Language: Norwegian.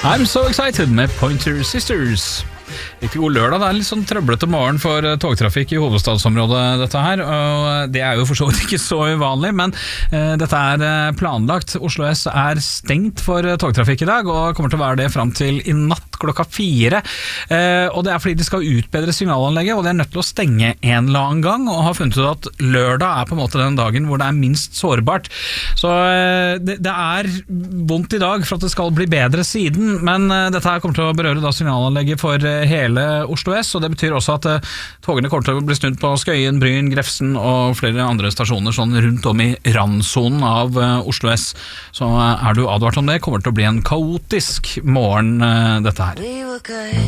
I'm so excited med Pointer Sisters. Riktig god lørdag, det litt sånn trøblete morgen for togtrafikk i hovedstadsområdet dette her, og det jo for så vidt ikke så uvanlig, men dette planlagt. Oslo S stengt for togtrafikk i dag, og kommer til å være det frem til i natt klokka 4, og det fordi de skal utbedre signalanlegget, og de nødt til å stenge en eller annen gang, og har funnet ut at lørdag på en måte den dagen hvor det minst sårbart. Så det vondt i dag for at det skal bli bedre siden, men dette her kommer til å berøre da signalanlegget for hele Oslo S, og det betyr også at togene kommer til å bli snudd på Skøyen, Bryn, Grefsen og flere andre stasjoner sånn rundt om i randsonen av Oslo S. Så du advart om det, kommer til å bli en kaotisk morgen dette her.